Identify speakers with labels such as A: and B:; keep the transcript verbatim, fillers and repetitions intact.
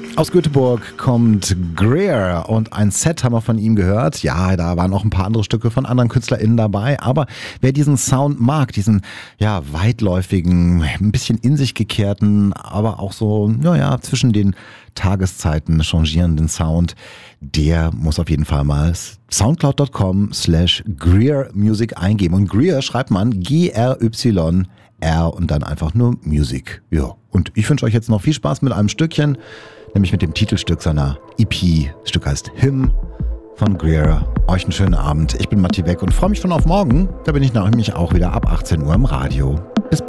A: Aus Göteborg kommt Greer und ein Set haben wir von ihm gehört. Ja, da waren auch ein paar andere Stücke von anderen KünstlerInnen dabei, aber wer diesen Sound mag, diesen ja weitläufigen, ein bisschen in sich gekehrten, aber auch so, naja, zwischen den Tageszeiten changierenden Sound, der muss auf jeden Fall mal soundcloud.com slash Greer Music eingeben. Und Greer schreibt man G R Y R und dann einfach nur Music. Ja, und ich wünsche euch jetzt noch viel Spaß mit einem Stückchen, nämlich mit dem Titelstück seiner E P. Das Stück heißt Him von Greer. Euch einen schönen Abend. Ich bin Matti Weck und freue mich schon auf morgen. Da bin ich nämlich auch wieder ab achtzehn Uhr im Radio. Bis bald.